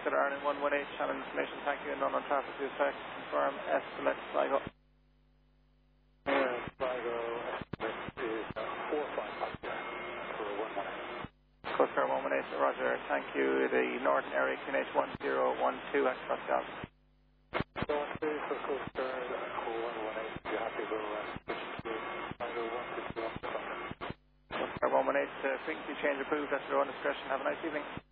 Coastal Ireland 118, channel information, thank you, and none on traffic to effect, confirm, estimate, Sligo. Sligo, estimate is 455 for 118. Coastal Ireland 118, roger, thank you, the northern area, QNH 1012, at Pascal. So, for Coastal Ireland 118, you happy to go switch to Sligo 161? Coastal Ireland 118, frequency change approved, that's your own discretion, have a nice evening.